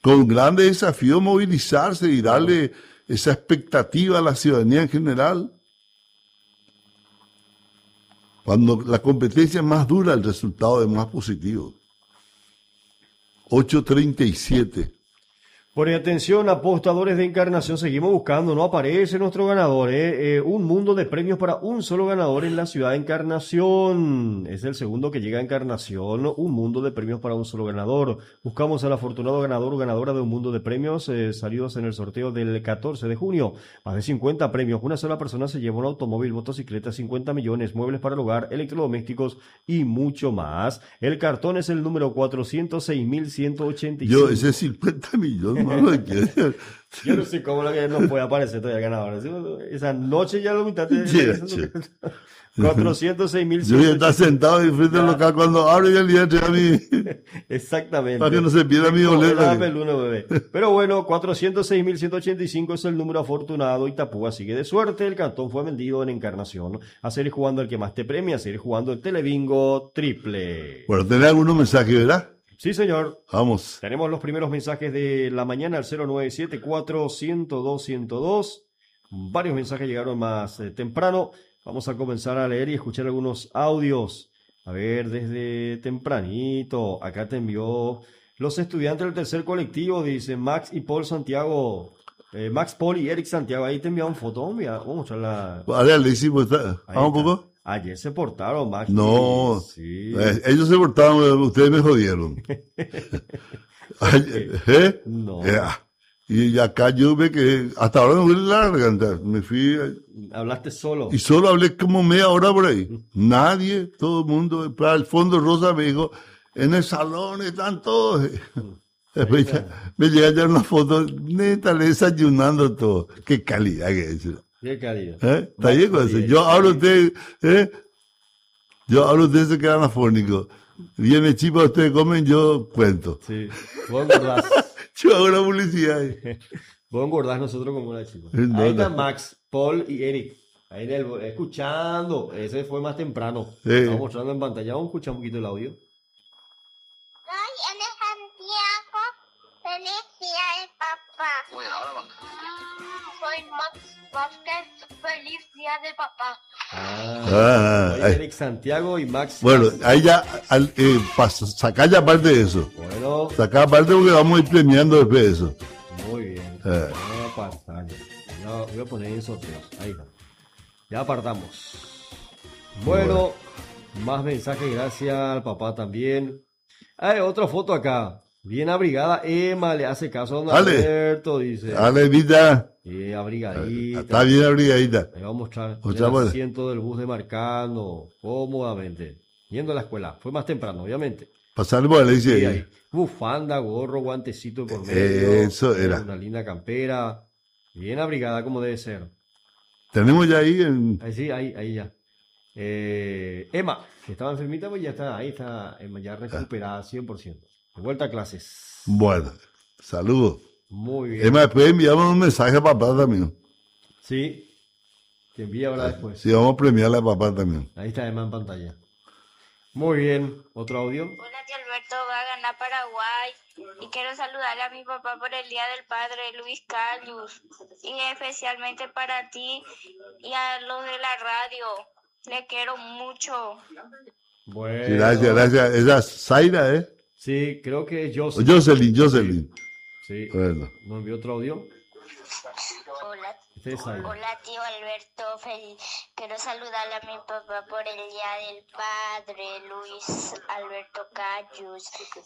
con grande desafío movilizarse y darle esa expectativa a la ciudadanía en general. Cuando la competencia es más dura, el resultado es más positivo. 8:37. Por atención, apostadores de Encarnación, seguimos buscando, no aparece nuestro ganador, un mundo de premios para un solo ganador en la ciudad de Encarnación. Es el segundo que llega a Encarnación, un mundo de premios para un solo ganador. Buscamos al afortunado ganador o ganadora de un mundo de premios salidos en el sorteo del 14 de junio. Más de 50 premios. Una sola persona se lleva un automóvil, motocicleta, 50 millones, muebles para el hogar, electrodomésticos y mucho más. El cartón es el número 406.185. Yo, ese 50 millones. Yo no sé cómo no puede aparecer todavía el ganador. Esa noche ya lo mitad de... 406.000. Yo ya está sentado enfrente del local cuando abro y el día a mí. Exactamente. Para que no se pierda mi boleta. Pero bueno, 406.185 es el número afortunado y Tapúa sigue de suerte. El cartón fue vendido en Encarnación. A seguir jugando el que más te premia, a seguir jugando el Telebingo triple. Bueno, tenés algunos mensajes, ¿verdad? Sí, señor. Vamos. Tenemos los primeros mensajes de la mañana al 0974-102-102. Varios mensajes llegaron más temprano. Vamos a comenzar a leer y escuchar algunos audios. A ver, desde tempranito. Acá te envió los estudiantes del tercer colectivo, dice Max y Paul Santiago. Max, Paul y Eric Santiago. Ahí te enviaron fotos. Vamos a mostrarla. Vale, le hicimos. ¿Vamos un poco? Ayer se portaron, Max. No, sí. Ellos se portaron, ustedes me jodieron. No. Y acá yo ve que hasta ahora me duele la garganta. Me fui. Hablaste solo. Y solo hablé como media hora por ahí. Nadie, todo el mundo, para el fondo rosa me dijo, en el salón están todos. Después me llegan ya una foto, neta, le desayunando todo. Qué calidad que es. Qué calidad. Está bien con eso. Yo hablo de ustedes se quedan afónicos. Viene chipa, ustedes comen, yo cuento. Sí, vos engordás. Yo hago la publicidad. Vos engordás nosotros como una chipa. No, ahí está Max, Paul y Eric. Ahí escuchando. Ese fue más temprano. Sí. Estamos mostrando en pantalla. Vamos a escuchar un poquito el audio. Soy Ana Santiago. Feliz día de papá. Bueno, ahora va. Soy Max Vázquez. Feliz día de papá. Eric Santiago y Max. Bueno, ahí ya, sacar ya parte de eso. Bueno. Sacar parte porque vamos a ir premiando después de eso. Muy bien. Voy a apartar. Voy a poner en sorteos. Ahí está. Ya apartamos. Bueno, más mensajes. Gracias al papá también. Hay otra foto acá. Bien abrigada. Emma le hace caso a don Alberto, dice. Dale, Evita. Abrigadita. Está bien abrigadita. Le vamos a mostrar el asiento del bus demarcando cómodamente. Yendo a la escuela. Fue más temprano, obviamente. Pasarle por la ley. Sí, ahí. Bufanda, gorro, guantecito por medio. Eso era. Una linda campera. Bien abrigada como debe ser. Tenemos ya ahí Sí, ahí ya. Emma, que estaba enfermita, pues ya está, ahí está, Emma ya recuperada 100%. De vuelta a clases. Bueno, saludos. Muy bien. Emma, después enviamos un mensaje a papá también. Sí, te envía ahora después. Sí, vamos a premiarle a papá también. Ahí está Emma en pantalla. Muy bien, otro audio. Hola, tío Alberto, va a ganar Paraguay. Y quiero saludarle a mi papá por el Día del Padre, Luis Callus. Y especialmente para ti y a los de la radio. Le quiero mucho. Bueno. Gracias. Esa es Zaira, ¿eh? Sí, creo que es Jocelyn. Jocelyn. Sí. Bueno. ¿Nos envió otro audio? Hola, tío Alberto, quiero saludarle a mi papá por el Día del Padre, Luis Alberto Cayus,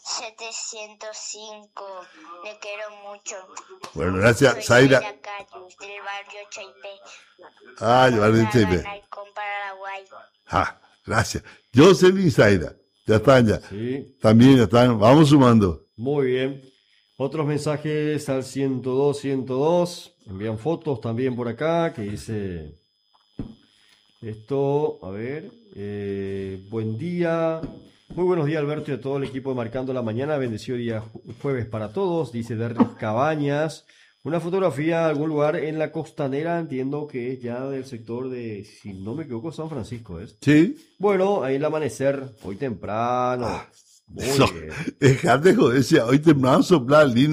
705, le quiero mucho. Bueno, gracias, Soy Zaira. Cayus, del barrio Chaipé. El barrio Chaipé. Con Paraguay. Gracias. Jocelyn y Zaira, ya están ya. Sí. También ya están, vamos sumando. Muy bien. Otros mensajes al 102. Envían fotos también por acá que dice esto, a ver, buen día, muy buenos días Alberto y a todo el equipo de Marcando la Mañana, bendecido día jueves para todos, dice Derrick Cabañas, una fotografía de algún lugar en la costanera, entiendo que es ya del sector de, si no me equivoco, San Francisco, ¿es? Sí. Bueno, ahí el amanecer, hoy temprano, muy bien. Dejate joder, hoy temprano soplar lindo.